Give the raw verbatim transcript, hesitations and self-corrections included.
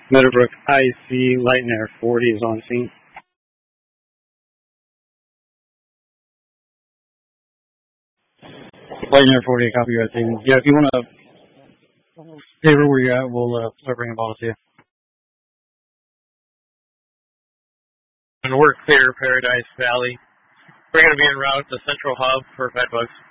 Meadowbrook I C, Light Air forty is on scene. Light Air forty, copy that thing. Yeah, if you want to stay where you're at, we'll uh, start bringing balls to you. And we're clear, Paradise Valley. We're going to be en route to Central Hub for Bedbugs.